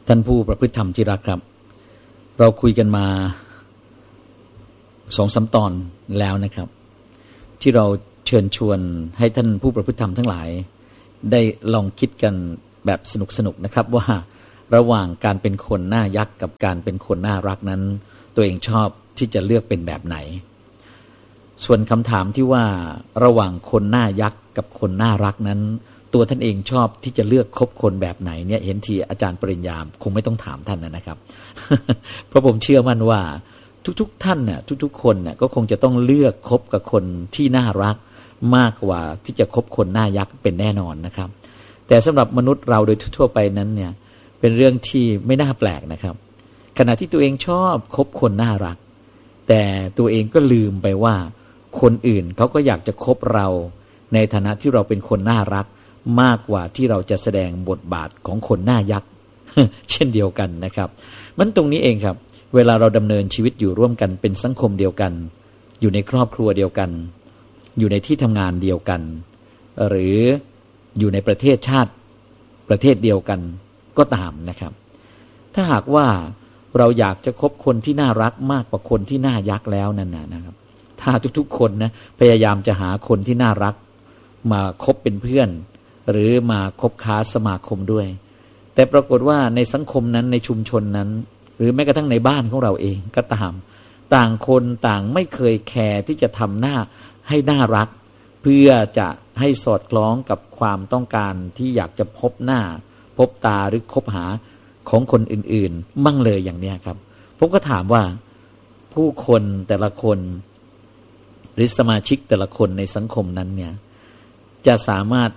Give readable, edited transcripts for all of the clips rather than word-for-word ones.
ท่านผู้ประพฤติธรรมที่รักครับเราคุยกันมา2-3 ตอนแล้วนะครับที่เราเชิญชวนให้ท่านผู้ประพฤติธรรมทั้งหลายได้ลองคิดกันแบบสนุกๆนะครับว่าระหว่างการเป็นคนหน้ายักษ์กับการเป็นคนน่ารักนั้นตัวเองชอบที่จะเลือกเป็นแบบไหนส่วนคำถามที่ว่าระหว่างคนหน้ายักษ์กับคนน่ารักนั้นตัวท่านเองชอบที่จะเลือกคบคนแบบไหนเนี่ยเห็นทีอาจารย์ปริญญาคงไม่ต้องถามท่านนะครับ เพราะผมเชื่อมั่นว่าทุกๆท่านน่ะทุกๆคนน่ะก็คงจะต้องเลือกคบกับคนที่น่ารักมากกว่าที่จะคบคนหน้ายักษ์เป็นแน่นอนนะครับแต่สำหรับมนุษย์เราโดยทั่วไปนั้นเนี่ยเป็นเรื่องที่ไม่น่าแปลกนะครับขณะที่ตัวเองชอบคบคนน่ารักแต่ตัวเองก็ลืมไปว่าคนอื่นเขาก็อยากจะคบเราในฐานะที่เราเป็นคนน่ารักมากกว่าที่เราจะแสดงบทบาทของคนหน้ายักษ์ เช่นเดียวกันนะครับมันตรงนี้เองครับเวลาเราดำเนินชีวิตอยู่ร่วมกันเป็นสังคมเดียวกันอยู่ในครอบครัวเดียวกันอยู่ในที่ทำงานเดียวกันหรืออยู่ในประเทศชาติประเทศเดียวกันก็ตามนะครับถ้าหากว่าเราอยากจะคบคนที่น่ารักมากกว่าคนที่น่ายักษ์แล้วนั่นนะครับถ้าทุกๆคนนะพยายามจะหาคนที่น่ารักมาคบเป็นเพื่อนหรือมาคบค้าสมาคมด้วยแต่ปรากฏว่าในสังคมนั้นในชุมชนนั้นหรือแม้กระทั่งในบ้านของเราเองก็ตามต่างคนต่างไม่เคยแคร์ที่จะทำหน้าให้น่ารักเพื่อจะให้สอดคล้องกับความต้องการที่อยากจะพบหน้าพบตาหรือคบหาของคนอื่นๆมั่งเลยอย่างนี้ครับผมก็ถามว่าผู้คนแต่ละคนหรือสมาชิกแต่ละคนในสังคมนั้นเนี่ยจะสามารถ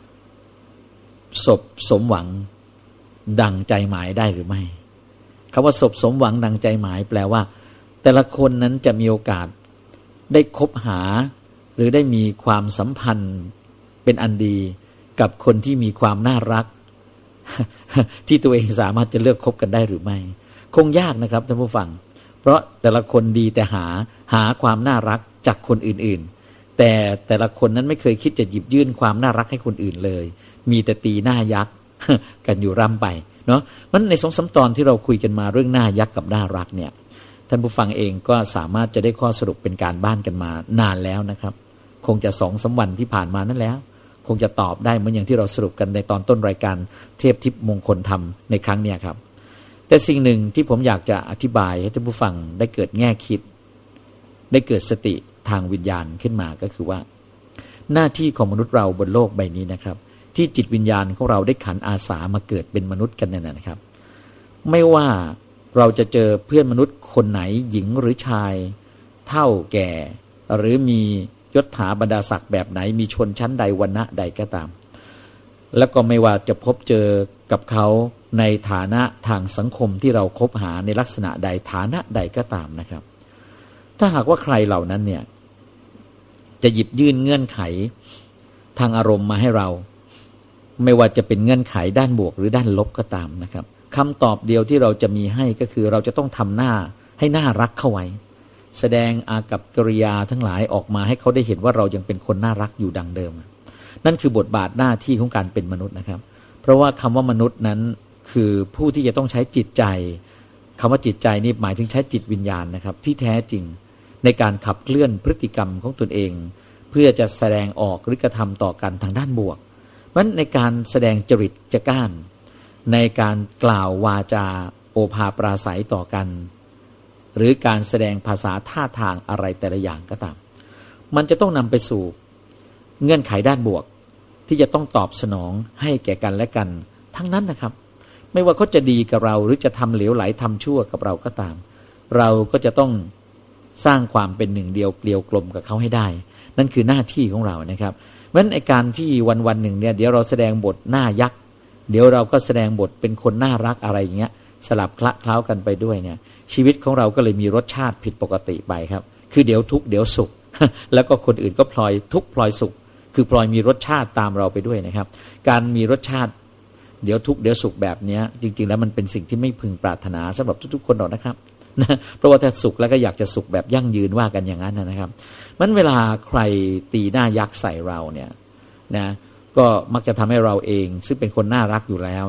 สมหวังดังใจหมายได้หรือไม่คำว่าสมหวังดังใจหมายแปลว่าแต่ละคนนั้นจะมีโอกาสได้คบหาหรือได้มีความสัมพันธ์เป็นอันดีกับคนที่มีความน่ารัก ที่ตัวเองสามารถจะเลือกคบกันได้หรือไม่คงยากนะครับท่านผู้ฟังเพราะแต่ละคนดีแต่หาความน่ารักจากคนอื่นๆแต่ละคนนั้นไม่เคยคิดจะหยิบยื่นความน่ารักให้คนอื่นเลยมีแต่ตีหน้ายักษ์ กันอยู่ร่ำไปเนาะมันใน2-3 ตอนที่เราคุยกันมาเรื่องหน้ายักษ์กับน่ารักเนี่ยท่านผู้ฟังเองก็สามารถจะได้ข้อสรุปเป็นการบ้านกันมานานแล้วนะครับคงจะ2-3 วันที่ผ่านมานั่นแล้วคงจะตอบได้เหมือนอย่างที่เราสรุปกันในตอนต้นรายการเทพทิพย์มงคลธรรมในครั้งนี้ครับแต่สิ่งหนึ่งที่ผมอยากจะอธิบายให้ท่านผู้ฟังได้เกิดแง่คิดได้เกิดสติทางวิญญาณขึ้นมาก็คือว่าหน้าที่ของมนุษย์เราบนโลกใบนี้นะครับที่จิตวิญญาณของเราได้ขันอาสามาเกิดเป็นมนุษย์กันเนี่ยนะครับไม่ว่าเราจะเจอเพื่อนมนุษย์คนไหนหญิงหรือชายเฒ่าแก่หรือมียศถาบรรดาศักดิ์แบบไหนมีชนชั้นใดวรรณะใดก็ตามแล้วก็ไม่ว่าจะพบเจอกับเขาในฐานะทางสังคมที่เราคบหาในลักษณะใดฐานะใดก็ตามนะครับถ้าหากว่าใครเหล่านั้นเนี่ยจะหยิบยื่นเงื่อนไขทางอารมณ์มาให้เราไม่ว่าจะเป็นเงื่อนไขด้านบวกหรือด้านลบก็ตามนะครับคำตอบเดียวที่เราจะมีให้ก็คือเราจะต้องทำหน้าให้น่ารักเข้าไว้แสดงอากัปกิริยาทั้งหลายออกมาให้เขาได้เห็นว่าเรายังเป็นคนน่ารักอยู่ดังเดิมนั่นคือบทบาทหน้าที่ของการเป็นมนุษย์นะครับเพราะว่าคำว่ามนุษย์นั้นคือผู้ที่จะต้องใช้จิตใจคำว่าจิตใจนี่หมายถึงใช้จิตวิญญาณนะครับที่แท้จริงในการขับเคลื่อนพฤติกรรมของตนเองเพื่อจะแสดงออกหรือกระทำต่อกันทางด้านบวกเพราะฉะนั้นในการแสดงจริตจักร้านในการกล่าววาจาโอภาปราศัยต่อกันหรือการแสดงภาษาท่าทางอะไรแต่ละอย่างก็ตามมันจะต้องนำไปสู่เงื่อนไขด้านบวกที่จะต้องตอบสนองให้แก่กันและกันทั้งนั้นนะครับไม่ว่าเขาจะดีกับเราหรือจะทำเหลวไหลทำชั่วกับเราก็ตามเราก็จะต้องสร้างความเป็นหนึ่งเดียวเกลียวกลมกับเขาให้ได้นั่นคือหน้าที่ของเรานะครับเพราะฉะนั้นไอ้การที่วันๆหนึ่งเนี่ยเดี๋ยวเราแสดงบทหน้ายักษ์เดี๋ยวเราก็แสดงบทเป็นคนน่ารักอะไรอย่างเงี้ยสลับคละเคล้ากันไปด้วยเนี่ยชีวิตของเราก็เลยมีรสชาติผิดปกติไปครับคือเดี๋ยวทุกข์เดี๋ยวสุข แล้วก็คนอื่นก็พลอยทุกข์พลอยสุขคือพลอยมีรสชาติตามเราไปด้วยนะครับการมีรสชาติเดี๋ยวทุกข์เดี๋ยวสุขแบบนี้จริงๆแล้วมันเป็นสิ่งที่ไม่พึงปรารถนาสำหรับทุกๆคนหรอกนะครับเพราะว่าถ้าสุขแล้วก็อยากจะสุขแบบยั่งยืนว่ากันอย่างนั้นนะครับมันเวลาใครตีหน้ายักษ์ใส่เราเนี่ยนะก็มักจะทำให้เราเองซึ่งเป็นคนน่ารักอยู่แล้วเนี่ย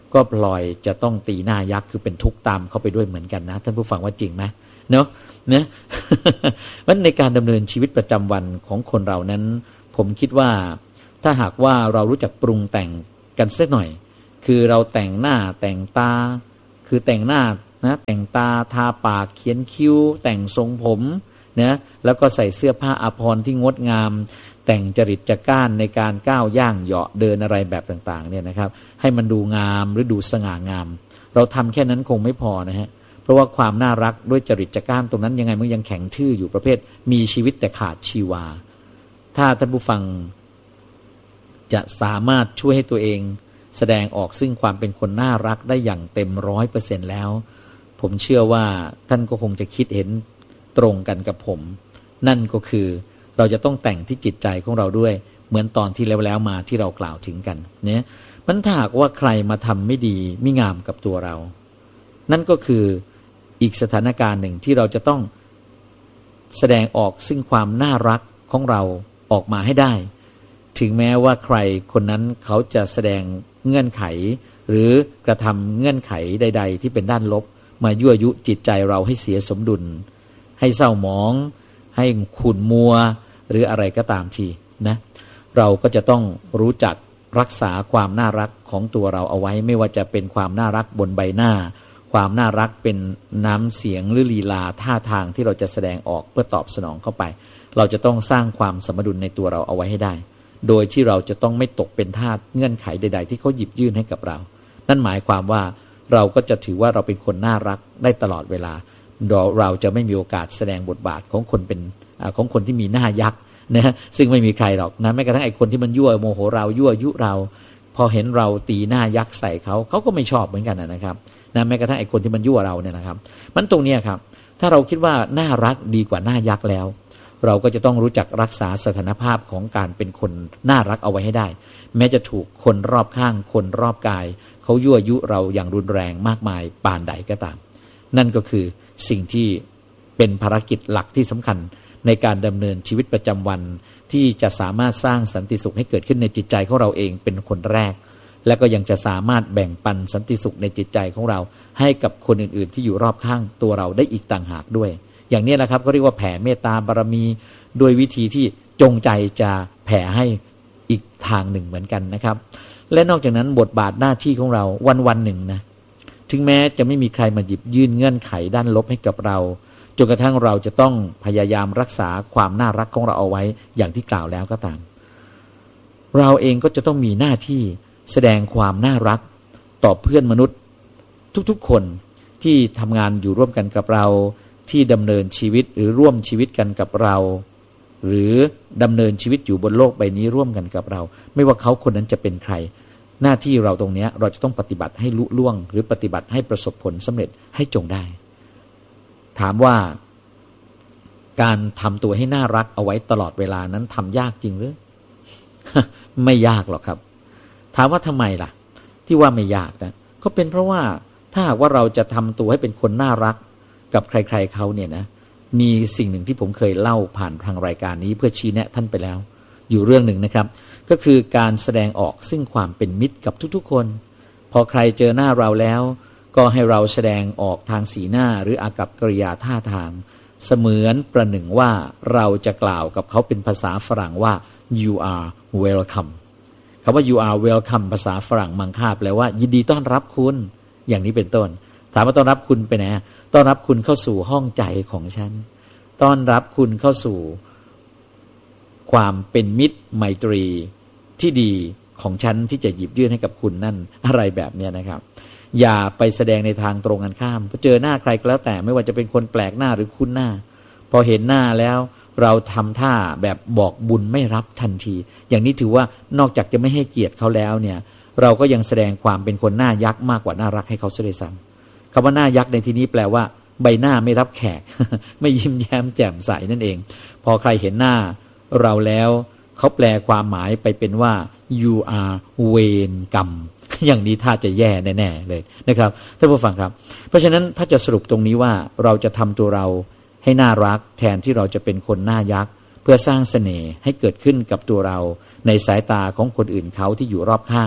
ก็พลอยจะต้องตีหน้ายักษ์คือเป็นทุกข์ตามเข้าไปด้วยเหมือนกันนะท่านผู้ฟังว่าจริงไหมเนาะเนี่ย วันในการดำเนินชีวิตประจำวันของคนเรานั้นผมคิดว่าถ้าหากว่าเรารู้จักปรุงแต่งกันสักหน่อยคือเราแต่งหน้าแต่งตาคือแต่งหน้านะแต่งตาทาปากเขียนคิ้วแต่งทรงผมนะแล้วก็ใส่เสื้อผ้าอาภรณ์ที่งดงามแต่งจริตจักร้านในการก้าวย่างเหาะเดินอะไรแบบต่างๆเนี่ยนะครับให้มันดูงามหรือดูสง่างามเราทำแค่นั้นคงไม่พอนะฮะเพราะว่าความน่ารักด้วยจริตจักร้านตรงนั้นยังไงมันยังแข็งทื่ออยู่ประเภทมีชีวิตแต่ขาดชีวาถ้าท่านผู้ฟังจะสามารถช่วยให้ตัวเองแสดงออกซึ่งความเป็นคนน่ารักได้อย่างเต็ม 100% แล้วผมเชื่อว่าท่านก็คงจะคิดเห็นตรงกันกับผมนั่นก็คือเราจะต้องแต่งที่จิตใจของเราด้วยเหมือนตอนที่แล้วมาที่เรากล่าวถึงกันเนี่ยมันถ้าหากว่าใครมาทำไม่ดีไม่งามกับตัวเรานั่นก็คืออีกสถานการณ์หนึ่งที่เราจะต้องแสดงออกซึ่งความน่ารักของเราออกมาให้ได้ถึงแม้ว่าใครคนนั้นเขาจะแสดงเงื่อนไขหรือกระทำเงื่อนไขใดๆที่เป็นด้านลบมายั่วยุจิตใจเราให้เสียสมดุลให้เศร้าหมองให้ขุ่นมัวหรืออะไรก็ตามทีนะเราก็จะต้องรู้จักรักษาความน่ารักของตัวเราเอาไว้ไม่ว่าจะเป็นความน่ารักบนใบหน้าความน่ารักเป็นน้ำเสียงหรือลีลาท่าทางที่เราจะแสดงออกเพื่อตอบสนองเข้าไปเราจะต้องสร้างความสมดุลในตัวเราเอาไว้ให้ได้โดยที่เราจะต้องไม่ตกเป็นทาสเงื่อนไขใดๆที่เขาหยิบยื่นให้กับเรานั่นหมายความว่าเราก็จะถือว่าเราเป็นคนน่ารักได้ตลอดเวลาเราจะไม่มีโอกาสแสดงบทบาทของคนเป็นของคนที่มีหน้ายักษ์นะซึ่งไม่มีใครหรอกนะแม้กระทั่งไอ้คนที่มันยั่วโมโหเรายั่วยุเราพอเห็นเราตีหน้ายักษ์ใส่เขาก็ไม่ชอบเหมือนกันนะครับนะแม้กระทั่งไอ้คนที่มันยั่วเราเนี่ยนะครับมันตรงนี้ครับถ้าเราคิดว่าน่ารักดีกว่าหน้ายักษ์แล้วเราก็จะต้องรู้จักรักษาสถานภาพของการเป็นคนน่ารักเอาไว้ให้ได้แม้จะถูกคนรอบข้างคนรอบกายเขายั่วยุเราอย่างรุนแรงมากมายปานใดก็ตามนั่นก็คือสิ่งที่เป็นภารกิจหลักที่สำคัญในการดำเนินชีวิตประจำวันที่จะสามารถสร้างสันติสุขให้เกิดขึ้นในจิตใจของเราเองเป็นคนแรกและก็ยังจะสามารถแบ่งปันสันติสุขในจิตใจของเราให้กับคนอื่นๆที่อยู่รอบข้างตัวเราได้อีกต่างหากด้วยอย่างนี้แหละครับก็เรียกว่าแผ่เมตตาบารมีโดยวิธีที่จงใจจะแผ่ให้อีกทางหนึ่งเหมือนกันนะครับและนอกจากนั้นบทบาทหน้าที่ของเราวันๆหนึ่งนะถึงแม้จะไม่มีใครมาหยิบยื่นเงื่อนไขด้านลบให้กับเราจนกระทั่งเราจะต้องพยายามรักษาความน่ารักของเราเอาไว้อย่างที่กล่าวแล้วก็ตามเราเองก็จะต้องมีหน้าที่แสดงความน่ารักต่อเพื่อนมนุษย์ทุกๆคนที่ทำงานอยู่ร่วมกันกับเราที่ดำเนินชีวิตหรือร่วมชีวิตกันกับเราหรือดำเนินชีวิตอยู่บนโลกใบนี้ร่วมกันกับเราไม่ว่าเขาคนนั้นจะเป็นใครหน้าที่เราตรงนี้เราจะต้องปฏิบัติให้ลุล่วงหรือปฏิบัติให้ประสบผลสำเร็จให้จงได้ถามว่าการทำตัวให้น่ารักเอาไว้ตลอดเวลานั้นทำยากจริงหรือ ไม่ยากหรอกครับถามว่าทำไมล่ะที่ว่าไม่ยากนะก็เป็นเพราะว่าถ้าหากว่าเราจะทำตัวให้เป็นคนน่ารักกับใครๆเขาเนี่ยนะมีสิ่งหนึ่งที่ผมเคยเล่าผ่านทางรายการนี้เพื่อชี้แนะท่านไปแล้วอยู่เรื่องหนึ่งนะครับก็คือการแสดงออกซึ่งความเป็นมิตรกับทุกๆคนพอใครเจอหน้าเราแล้วก็ให้เราแสดงออกทางสีหน้าหรืออากัปกิริยาท่าทางเสมือนประหนึ่งว่าเราจะกล่าวกับเขาเป็นภาษาฝรั่งว่า you are welcome คำว่า you are welcome ภาษาฝรั่งมังค่าแปลว่ายินดีต้อนรับคุณอย่างนี้เป็นต้นถามว่าต้อนรับคุณไปไหนต้อนรับคุณเข้าสู่ห้องใจของฉันต้อนรับคุณเข้าสู่ความเป็นมิตรไมตรีที่ดีของฉันที่จะหยิบยื่นให้กับคุณนั่นอะไรแบบนี้นะครับอย่าไปแสดงในทางตรงกันข้ามพอเจอหน้าใครก็แล้วแต่ไม่ว่าจะเป็นคนแปลกหน้าหรือคุ้นหน้าพอเห็นหน้าแล้วเราทำท่าแบบบอกบุญไม่รับทันทีอย่างนี้ถือว่านอกจากจะไม่ให้เกียรติเขาแล้วเนี่ยเราก็ยังแสดงความเป็นคนหน้ายักษ์มากกว่าน่ารักให้เขาเสียด้วยซ้ำคำว่าหน้ายักษ์ในที่นี้แปลว่าใบหน้าไม่รับแขก ไม่ยิ้มแย้มแจ่มใสนั่นเองพอใครเห็นหน้าเราแล้วเขาแปลความหมายไปเป็นว่า you are เวรกรรม อย่างนี้ถ้าจะแย่แน่ๆเลยนะครับท่านผู้ฟังครับเพราะฉะนั้นถ้าจะสรุปตรงนี้ว่าเราจะทำตัวเราให้น่ารักแทนที่เราจะเป็นคนหน้ายักษ์เพื่อสร้างเสน่ห์ให้เกิดขึ้นกับตัวเราในสายตาของคนอื่นเขาที่อยู่รอบข้าง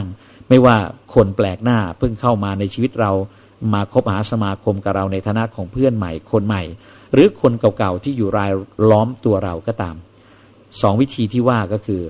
ไม่ว่าคนแปลกหน้าเพิ่งเข้ามาในชีวิตเรามาคบหาสมาคมกับเราในฐานะของเพื่อนใหม่คนใหม่หรือคนเก่าๆที่อยู่รายล้อมตัวเราก็ตาม2 วิธีที่ว่าก็คือ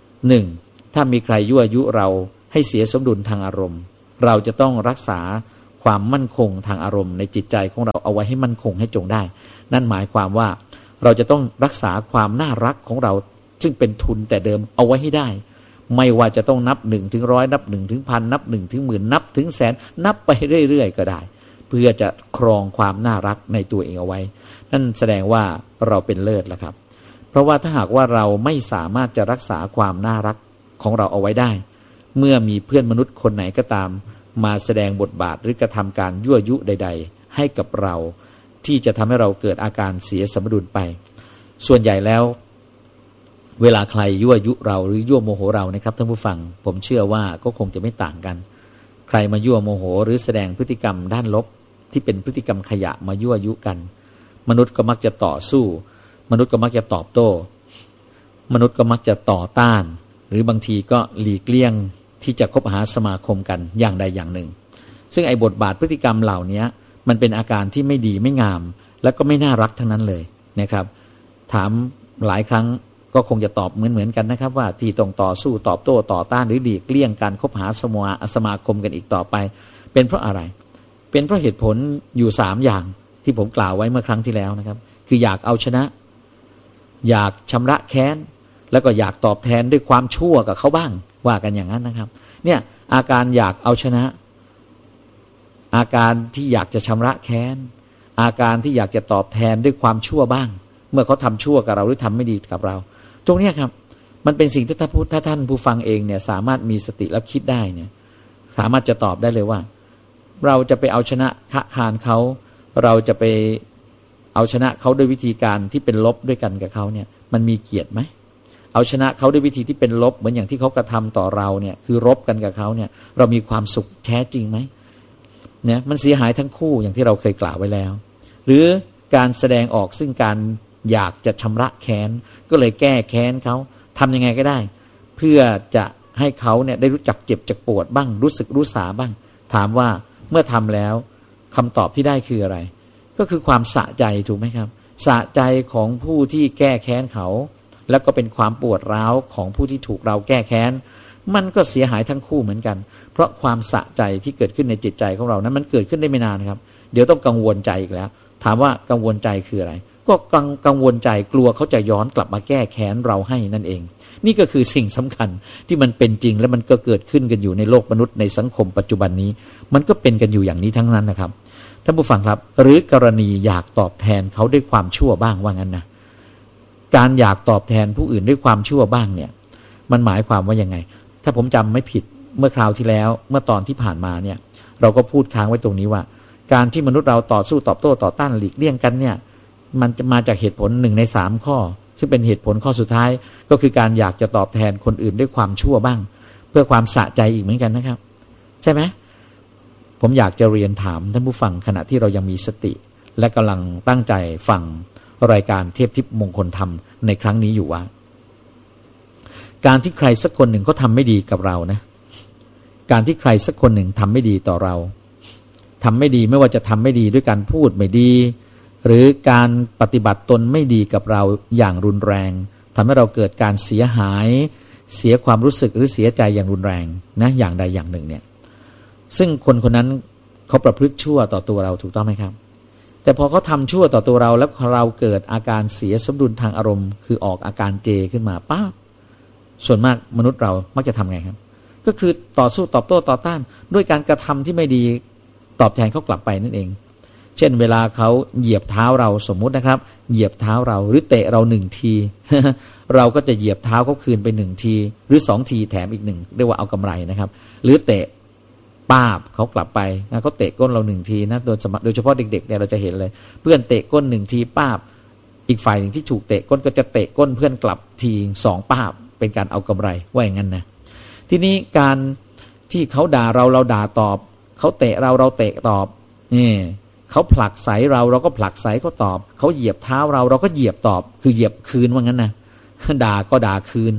1. ถ้ามีใครยั่วยุเราให้เสียสมดุลทางอารมณ์เราจะต้องรักษาความมั่นคงทางอารมณ์ในจิตใจของเราเอาไว้ให้มั่นคงให้จงได้นั่นหมายความว่าเราจะต้องรักษาความน่ารักของเราซึ่งเป็นทุนแต่เดิมเอาไว้ให้ได้ไม่ว่าจะต้องนับ1 ถึง 100นับ1 ถึง 1,000นับ1 ถึง 10,000นับถึงแสนนับไปเรื่อยๆก็ได้เพื่อจะครองความน่ารักในตัวเองเอาไว้นั่นแสดงว่าเราเป็นเลิศแล้วครับเพราะว่าถ้าหากว่าเราไม่สามารถจะรักษาความน่ารักของเราเอาไว้ได้เมื่อมีเพื่อนมนุษย์คนไหนก็ตามมาแสดงบทบาทหรือกระทำการยั่วยุใดๆให้กับเราที่จะทำให้เราเกิดอาการเสียสมดุลไปส่วนใหญ่แล้วเวลาใครยั่วยุเราหรือยั่วโมโหเรานะครับท่านผู้ฟังผมเชื่อว่าก็คงจะไม่ต่างกันใครมายั่วโมโหหรือแสดงพฤติกรรมด้านลบที่เป็นพฤติกรรมขยะมายั่วยุกันมนุษย์ก็มักจะต่อสู้มนุษย์ก็มักจะตอบโต้มนุษย์ก็มักจะต่อต้านหรือบางทีก็หลีกเลี่ยงที่จะคบหาสมาคมกันอย่างใดอย่างหนึ่งซึ่งไอ้บทบาทพฤติกรรมเหล่านี้มันเป็นอาการที่ไม่ดีไม่งามและก็ไม่น่ารักทั้งนั้นเลยนะครับถามหลายครั้งก็คงจะตอบเหมือนกันนะครับว่าที่ต้องต่อสู้ตอบโต้ต่อต้านหรือหลีกเลี่ยงการคบหาสมาคมกันอีกต่อไปเป็นเพราะอะไรเป็นเพราะเหตุผลอยู่3อย่างที่ผมกล่าวไว้เมื่อครั้งที่แล้วนะครับคืออยากเอาชนะอยากชำระแค้นแล้วก็อยากตอบแทนด้วยความชั่วกับเขาบ้างว่ากันอย่างนั้นนะครับเนี่ยอาการอยากเอาชนะอาการที่อยากจะชำระแค้นอาการที่อยากจะตอบแทนด้วยความชั่วบ้างเมื่อเขาทำชั่วกับเราหรือทำไม่ดีกับเราตรงนี้ครับมันเป็นสิ่งที่ถ้าท่านผู้ฟังเองเนี่ยสามารถมีสติแล้วคิดได้เนี่ยสามารถจะตอบได้เลยว่าเราจะไปเอาชนะคานเขาเราจะไปเอาชนะเขาด้วยวิธีการที่เป็นลบด้วยกันกับเขาเนี่ยมันมีเกียรติไหมเอาชนะเขาด้วยวิธีที่เป็นลบเหมือนอย่างที่เขากระทำต่อเราเนี่ยคือรบกันกับเขาเนี่ยเรามีความสุขแท้จริงไหมเนี่ยมันเสียหายทั้งคู่อย่างที่เราเคยกล่าวไว้แล้วหรือการแสดงออกซึ่งการอยากจะชำระแค้นก็เลยแก้แค้นเขาทำยังไงก็ได้เพื่อจะให้เขาเนี่ยได้รู้จักเจ็บจักปวดบ้างรู้สึกรู้สาบ้างถามว่าเมื่อทำแล้วคำตอบที่ได้คืออะไรก็คือความสะใจถูกไหมครับสะใจของผู้ที่แก้แค้นเขาแล้วก็เป็นความปวดร้าวของผู้ที่ถูกเราแก้แค้นมันก็เสียหายทั้งคู่เหมือนกันเพราะความสะใจที่เกิดขึ้นในจิตใจของเรานั้นมันเกิดขึ้นได้ไม่นานครับเดี๋ยวต้องกังวลใจอีกแล้วถามว่ากังวลใจคืออะไรก็กังวลใจกลัวเขาจะย้อนกลับมาแก้แค้นเราให้นั่นเองนี่ก็คือสิ่งสำคัญที่มันเป็นจริงและมันก็เกิดขึ้นกันอยู่ในโลกมนุษย์ในสังคมปัจจุบันนี้มันก็เป็นกันอยู่อย่างนี้ทั้งนั้นนะครับท่านผู้ฟังครับหรือกรณีอยากตอบแทนเขาด้วยความชั่วบ้างว่างั้นนะการอยากตอบแทนผู้อื่นด้วยความชั่วบ้างเนี่ยมันหมายความว่ายังไงถ้าผมจำไม่ผิดเมื่อคราวที่แล้วเมื่อตอนที่ผ่านมาเนี่ยเราก็พูดค้างไว้ตรงนี้ว่าการที่มนุษย์เราต่อสู้ตอบโต้ต่อต้านหลีกเลี่ยงกันเนี่ยมันจะมาจากเหตุผล1 ใน 3ข้อซึ่งเป็นเหตุผลข้อสุดท้ายก็คือการอยากจะตอบแทนคนอื่นด้วยความชั่วบ้างเพื่อความสะใจอีกเหมือนกันนะครับใช่ไหมผมอยากจะเรียนถามท่านผู้ฟังขณะที่เรายังมีสติและกำลังตั้งใจฟังรายการเทพทิพย์มงคลธรรมในครั้งนี้อยู่ว่าการที่ใครสักคนหนึ่งเขาทำไม่ดีกับเรานะการที่ใครสักคนหนึ่งทำไม่ดีต่อเราทำไม่ดีไม่ว่าจะทำไม่ดีด้วยการพูดไม่ดีหรือการปฏิบัติตนไม่ดีกับเราอย่างรุนแรงทำให้เราเกิดการเสียหายเสียความรู้สึกหรือเสียใจอย่างรุนแรงนะอย่างใดอย่างหนึ่งเนี่ยซึ่งคนคนนั้นเขาประพฤติชั่วต่อตัวเราถูกต้องไหมครับแต่พอเขาทำชั่วต่อตัวเราแล้วเราเกิดอาการเสียสมดุลทางอารมณ์คือออกอาการเจขึ้นมาป้าส่วนมากมนุษย์เรามักจะทำไงครับก็คือต่อสู้ตอบโต้ต่อต้านด้วยการกระทำที่ไม่ดีตอบแทนเขากลับไปนั่นเองเช่นเวลาเขาเหยียบเท้าเราสมมุตินะครับเหยียบเท้าเราหรือเตะเรา1 ที เราก็จะเหยียบเท้าเขาคืนไป1 ทีหรือ2 ทีแถมอีก1เรียกว่าเอากำไรนะครับหรือเตะป้าบเขากลับไปเขาเตะก้นเรา1 ทีนะโดยเฉพาะเด็กๆเนี่ยเราจะเห็นเลยเพื่อนเตะก้น1 ทีป้าบอีกฝ่ายหนึ่งที่ถูกเตะก้นก็จะเตะก้นเพื่อนกลับที2 ป้าบเป็นการเอากำไรว่าอย่างนั้นนะทีนี้การที่เขาด่าเราด่าตอบเขาเตะเราเตะตอบนี่เขาผลักใส่เราก็ผลักใส่เขาตอบเขาเหยียบเท้าเราก็เหยียบตอบคือเหยียบคืนว่างั้นนะด่าก็ด่าคืน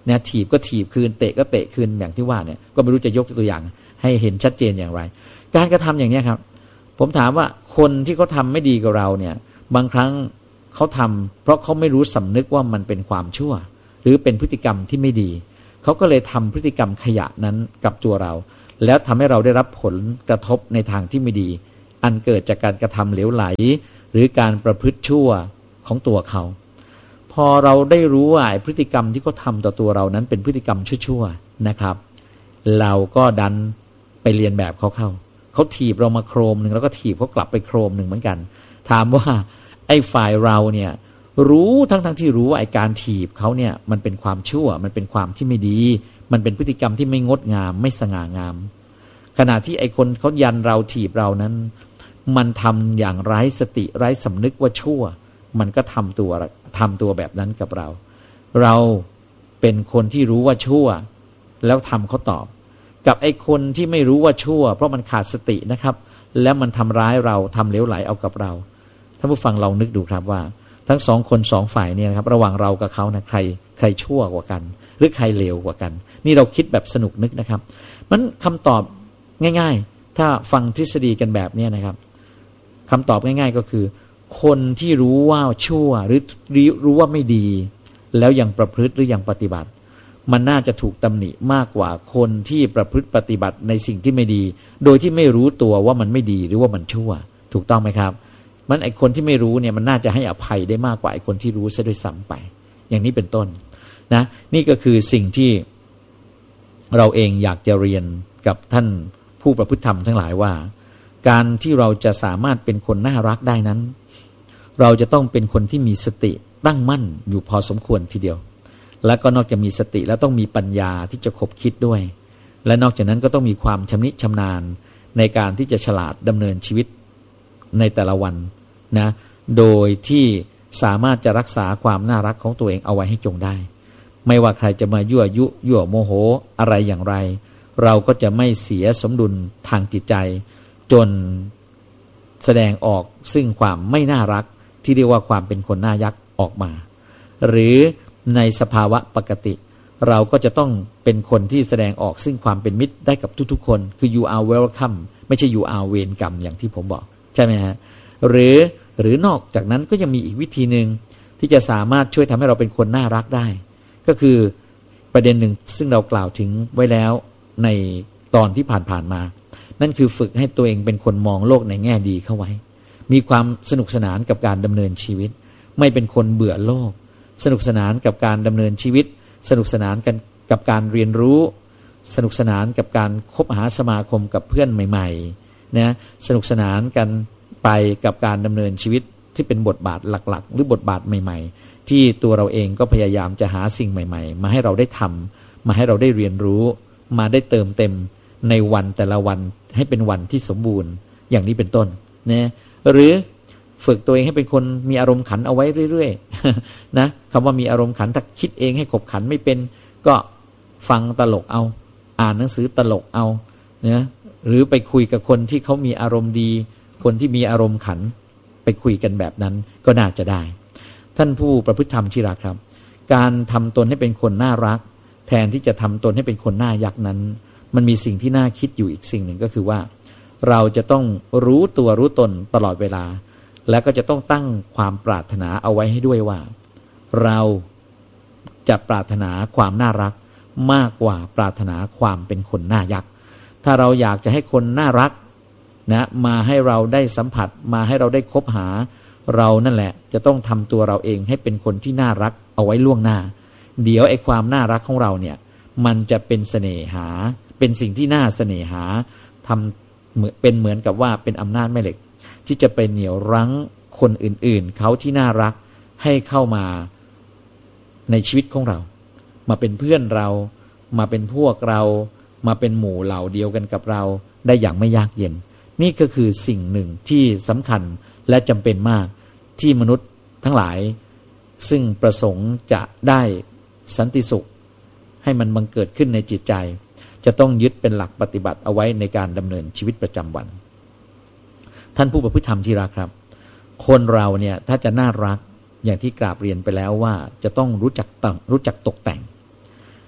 เนี่ยถีบก็ถีบคืนเตะก็เตะคืนอย่างที่ว่าเนี่ยก็ไม่รู้จะยกตัวอย่างให้เห็นชัดเจนอย่างไรการกระทำอย่างนี้ครับผมถามว่าคนที่เขาทำไม่ดีกับเราเนี่ยบางครั้งเขาทำเพราะเขาไม่รู้สำนึกว่ามันเป็นความชั่วหรือเป็นพฤติกรรมที่ไม่ดีเขาก็เลยทำพฤติกรรมขยะนั้นกับตัวเราแล้วทำให้เราได้รับผลกระทบในทางที่ไม่ดีอันเกิดจากการกระทำเหลวไหลหรือการประพฤติชั่วของตัวเขาพอเราได้รู้ว่าพฤติกรรมที่เขาทำต่อตัวเรานั้นเป็นพฤติกรรมชั่วๆนะครับเราก็ดันไปเรียนแบบเขาถีบเรามาโครมหนึ่งแล้วก็ถีบเขากลับไปโครมหนึ่งเหมือนกันถามว่าไอ้ฝ่ายเราเนี่ยรู้ทั้งที่รู้ว่าไอ้การถีบเขาเนี่ยมันเป็นความชั่วมันเป็นความที่ไม่ดีมันเป็นพฤติกรรมที่ไม่งดงามไม่สง่างามขณะที่ไอ้คนเขายันเราถีบเรานั้นมันทำอย่างไร้สติไร้สำนึกว่าชั่วมันก็ทำตัวแบบนั้นกับเราเราเป็นคนที่รู้ว่าชั่วแล้วทำเขาตอบกับไอ้คนที่ไม่รู้ว่าชั่วเพราะมันขาดสตินะครับแล้วมันทำร้ายเราทำเหลวไหลเอากับเราท่านผู้ฟังลองนึกดูครับว่าทั้งสองคนสองฝ่ายเนี่ยนะครับระหว่างเรากับเขานะใครชั่วกว่ากันหรือใครเลวกว่ากันนี่เราคิดแบบสนุกนึกนะครับมันคำตอบง่ายๆถ้าฟังทฤษฎีกันแบบนี้นะครับคำตอบง่ายๆก็คือคนที่รู้ว่าชั่วหรือรู้ว่าไม่ดีแล้วยังประพฤติหรือยังปฏิบัติมันน่าจะถูกตำหนิมากกว่าคนที่ประพฤติปฏิบัติในสิ่งที่ไม่ดีโดยที่ไม่รู้ตัวว่ามันไม่ดีหรือว่ามันชั่วถูกต้องไหมครับมันไอคนที่ไม่รู้เนี่ยมันน่าจะให้อภัยได้มากกว่าไอคนที่รู้ซะด้วยซ้ำไปอย่างนี้เป็นต้นนะนี่ก็คือสิ่งที่เราเองอยากจะเรียนกับท่านผู้ประพฤติธรรมทั้งหลายว่าการที่เราจะสามารถเป็นคนน่ารักได้นั้นเราจะต้องเป็นคนที่มีสติตั้งมั่นอยู่พอสมควรทีเดียวแล้วก็นอกจากมีสติแล้วต้องมีปัญญาที่จะคบคิดด้วยและนอกจากนั้นก็ต้องมีความชำนิชำนาญในการที่จะฉลาดดำเนินชีวิตในแต่ละวันนะโดยที่สามารถจะรักษาความน่ารักของตัวเองเอาไว้ให้จงได้ไม่ว่าใครจะมายั่วยุยั่วโมโหอะไรอย่างไรเราก็จะไม่เสียสมดุลทางจิตใจจนแสดงออกซึ่งความไม่น่ารักที่เรียกว่าความเป็นคนน่ายักออกมาหรือในสภาวะปกติเราก็จะต้องเป็นคนที่แสดงออกซึ่งความเป็นมิตรได้กับทุกๆคนคือ you are welcome ไม่ใช่ you are เวรกรรมอย่างที่ผมบอกใช่ไหมฮะหรือนอกจากนั้นก็ยังมีอีกวิธีหนึ่งที่จะสามารถช่วยทำให้เราเป็นคนน่ารักได้ก็คือประเด็นหนึ่งซึ่งเรากล่าวถึงไว้แล้วในตอนที่ผ่านมานั่นคือฝึกให้ตัวเองเป็นคนมองโลกในแง่ดีเข้าไว้มีความสนุกสนานกับการดำเนินชีวิตไม่เป็นคนเบื่อโลกสนุกสนานกับการดำเนินชีวิตสนุกสนานกันกับการเรียนรู้สนุกสนานกับการคบหาสมาคมกับเพื่อนใหม่ๆนะสนุกสนานกันไปกับการดำเนินชีวิตที่เป็นบทบาทหลักๆหรือบทบาทใหม่ๆที่ตัวเราเองก็พยายามจะหาสิ่งใหม่ๆมาให้เราได้ทำมาให้เราได้เรียนรู้มาได้เติมเต็มในวันแต่ละวันให้เป็นวันที่สมบูรณ์อย่างนี้เป็นต้นนะหรือฝึกตัวเองให้เป็นคนมีอารมณ์ขันเอาไว้เรื่อยๆนะคำว่ามีอารมณ์ขันถ้าคิดเองให้ขบขันไม่เป็นก็ฟังตลกเอาอ่านหนังสือตลกเอานะหรือไปคุยกับคนที่เขามีอารมณ์ดีคนที่มีอารมณ์ขันไปคุยกันแบบนั้นก็น่าจะได้ท่านผู้ประพฤติธรรมที่รักครับการทำตนให้เป็นคนน่ารักแทนที่จะทำตนให้เป็นคนน่ายักนั้นมันมีสิ่งที่น่าคิดอยู่อีกสิ่งหนึ่งก็คือว่าเราจะต้องรู้ตัวรู้ตนตลอดเวลาและก็จะต้องตั้งความปรารถนาเอาไว้ให้ด้วยว่าเราจะปรารถนาความน่ารักมากกว่าปรารถนาความเป็นคนน่ายักถ้าเราอยากจะให้คนน่ารักนะมาให้เราได้สัมผัสมาให้เราได้คบหาเรานั่นแหละจะต้องทำตัวเราเองให้เป็นคนที่น่ารักเอาไว้ล่วงหน้าเดี๋ยวไอ้ความน่ารักของเราเนี่ยมันจะเป็นเสน่หาเป็นสิ่งที่น่าเสน่หาทำเป็นเหมือนกับว่าเป็นอำนาจแม่เหล็กที่จะไปเหนี่ยวรั้งคนอื่นๆเขาที่น่ารักให้เข้ามาในชีวิตของเรามาเป็นเพื่อนเรามาเป็นพวกเรามาเป็นหมู่เหล่าเดียวกันกับเราได้อย่างไม่ยากเย็นนี่ก็คือสิ่งหนึ่งที่สำคัญและจำเป็นมากที่มนุษย์ทั้งหลายซึ่งประสงค์จะได้สันติสุขให้มันบังเกิดขึ้นในจิตใจจะต้องยึดเป็นหลักปฏิบัติเอาไว้ในการดำเนินชีวิตประจำวันท่านผู้ประพฤติธรรมที่รักครับคนเราเนี่ยถ้าจะน่ารักอย่างที่กราบเรียนไปแล้วว่าจะต้องรู้จักตกแต่ง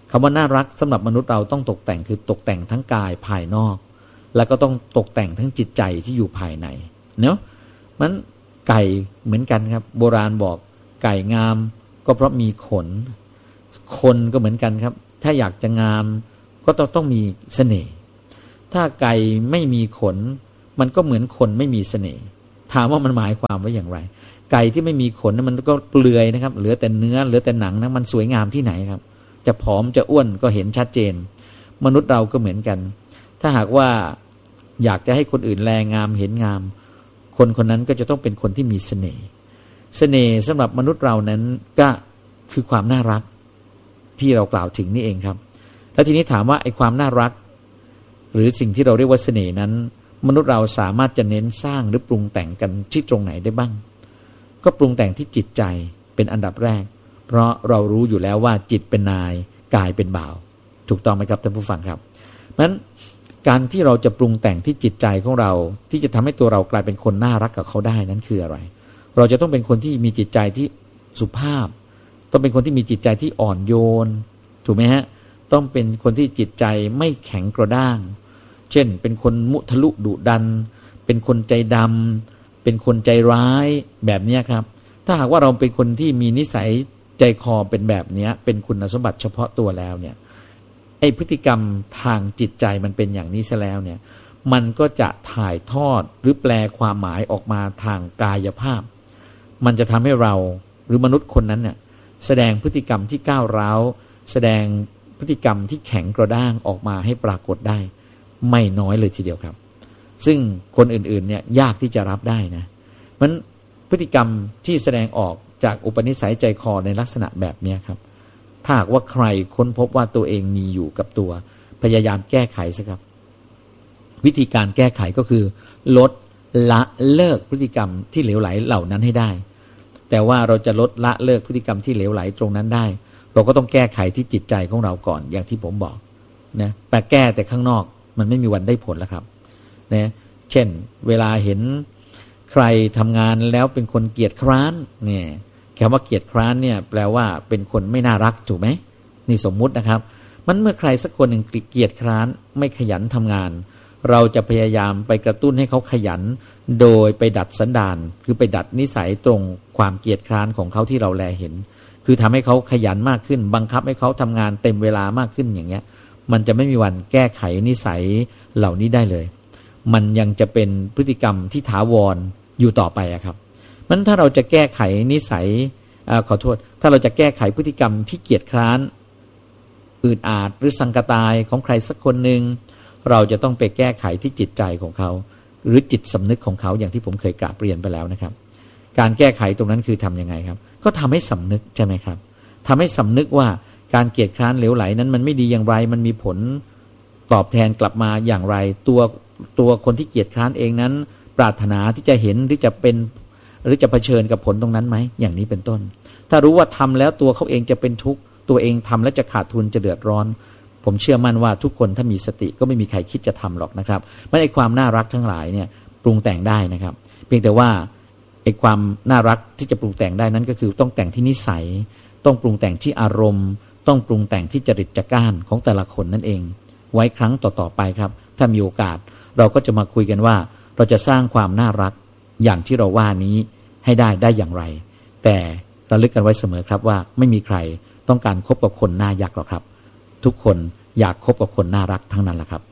คำว่าน่ารักสำหรับมนุษย์เราต้องตกแต่งคือตกแต่งทั้งกายภายนอกแล้วก็ต้องตกแต่งทั้งจิตใจที่อยู่ภายในเนาะมันไก่เหมือนกันครับโบราณบอกไก่งามก็เพราะมีขนคนก็เหมือนกันครับถ้าอยากจะงามก็ต้องมีเสน่ห์ถ้าไก่ไม่มีขนมันก็เหมือนคนไม่มีเสน่ห์ถามว่ามันหมายความว่าอย่างไรไก่ที่ไม่มีขนมันก็เปลือยนะครับเหลือแต่เนื้อเหลือแต่หนังนะมันสวยงามที่ไหนครับจะผอมจะอ้วนก็เห็นชัดเจนมนุษย์เราก็เหมือนกันถ้าหากว่าอยากจะให้คนอื่นแลงามเห็นงามคนคนนั้นก็จะต้องเป็นคนที่มีเสน่ห์เสน่ห์สำหรับมนุษย์เรานั้นก็คือความน่ารักที่เรากล่าวถึงนี่เองครับแล้วทีนี้ถามว่าไอ้ความน่ารักหรือสิ่งที่เราเรียกว่าเสน่ห์นั้นมนุษย์เราสามารถจะเน้นสร้างหรือปรุงแต่งกันที่ตรงไหนได้บ้างก็ปรุงแต่งที่จิตใจเป็นอันดับแรกเพราะเรารู้อยู่แล้วว่าจิตเป็นนายกายเป็นบ่าวถูกต้องไหมครับท่านผู้ฟังครับเพราะฉะนั้นการที่เราจะปรุงแต่งที่จิตใจของเราที่จะทำให้ตัวเรากลายเป็นคนน่ารักกับเขาได้นั้นคืออะไรเราจะต้องเป็นคนที่มีจิตใจที่สุภาพต้องเป็นคนที่มีจิตใจที่อ่อนโยนถูกไหมฮะต้องเป็นคนที่จิตใจไม่แข็งกระด้างเช่นเป็นคนมุทะลุดุดันเป็นคนใจดำเป็นคนใจร้ายแบบนี้ครับถ้าหากว่าเราเป็นคนที่มีนิสัยใจคอเป็นแบบนี้เป็นคุณสมบัติเฉพาะตัวแล้วเนี่ยไอ้พฤติกรรมทางจิตใจมันเป็นอย่างนี้ซะแล้วเนี่ยมันก็จะถ่ายทอดหรือแปลความหมายออกมาทางกายภาพมันจะทำให้เราหรือมนุษย์คนนั้นเนี่ยแสดงพฤติกรรมที่ก้าวร้าวแสดงพฤติกรรมที่แข็งกระด้างออกมาให้ปรากฏได้ไม่น้อยเลยทีเดียวครับซึ่งคนอื่นๆเนี่ยยากที่จะรับได้นะมันพฤติกรรมที่แสดงออกจากอุปนิสัยใจคอในลักษณะแบบนี้ครับถ้าหากว่าใครค้นพบว่าตัวเองมีอยู่กับตัวพยายามแก้ไขสิครับวิธีการแก้ไขก็คือลดละเลิกพฤติกรรมที่เหลวไหลเหล่านั้นให้ได้แต่ว่าเราจะลดละเลิกพฤติกรรมที่เหลวไหลตรงนั้นได้เราก็ต้องแก้ไขที่จิตใจของเราก่อนอย่างที่ผมบอกนะแต่แก้แต่ข้างนอกมันไม่มีวันได้ผลแล้วครับนะเช่นเวลาเห็นใครทำงานแล้วเป็นคนเกียจคร้านเนี่ยคำว่าเกียจคร้านเนี่ยแปลว่าเป็นคนไม่น่ารักถูกไหมนี่สมมุตินะครับมันเมื่อใครสักคนหนึ่งเกียจคร้านไม่ขยันทำงานเราจะพยายามไปกระตุ้นให้เขาขยันโดยไปดัดสันดานคือไปดัดนิสัยตรงความเกียจคร้านของเขาที่เราแลเห็นคือทำให้เขาขยันมากขึ้นบังคับให้เขาทำงานเต็มเวลามากขึ้นอย่างเงี้ยมันจะไม่มีวันแก้ไขนิสัยเหล่านี้ได้เลยมันยังจะเป็นพฤติกรรมที่ถาวรอยู่ต่อไปครับมันถ้าเราจะแก้ไขนิสัยถ้าเราจะแก้ไขพฤติกรรมที่เกียจคร้านอืดอาดหรือสังกตายของใครสักคนหนึ่งเราจะต้องไปแก้ไขที่จิตใจของเขาหรือจิตสำนึกของเขาอย่างที่ผมเคยกราบเรียนไปแล้วนะครับการแก้ไขตรงนั้นคือทำยังไงครับก็ทำให้สำนึกใช่ไหมครับทำให้สำนึกว่าการเกียจคร้านเหลวไหลนั้นมันไม่ดีอย่างไรมันมีผลตอบแทนกลับมาอย่างไรตัวคนที่เกียจคร้านเองนั้นปรารถนาที่จะเห็นหรือจะเป็นหรือจะเผชิญกับผลตรงนั้นไหมอย่างนี้เป็นต้นถ้ารู้ว่าทำแล้วตัวเขาเองจะเป็นทุกข์ตัวเองทำแล้วจะขาดทุนจะเดือดร้อนผมเชื่อมั่นว่าทุกคนถ้ามีสติก็ไม่มีใครคิดจะทำหรอกนะครับไม่ได้ความน่ารักทั้งหลายเนี่ยปรุงแต่งได้นะครับเพียงแต่ว่าไอ้ความน่ารักที่จะปรุงแต่งได้นั้นก็คือต้องแต่งที่นิสัยต้องปรุงแต่งที่อารมณ์ต้องปรุงแต่งที่จริตจักร้านของแต่ละคนนั่นเองไว้ครั้งต่อๆไปครับถ้ามีโอกาสเราก็จะมาคุยกันว่าเราจะสร้างความน่ารักอย่างที่เราว่านี้ให้ได้อย่างไรแต่ระลึกกันไว้เสมอครับว่าไม่มีใครต้องการคบกับคนน่ายักหรอกครับทุกคนอยากคบกับคนน่ารักทั้งนั้นแหละครับ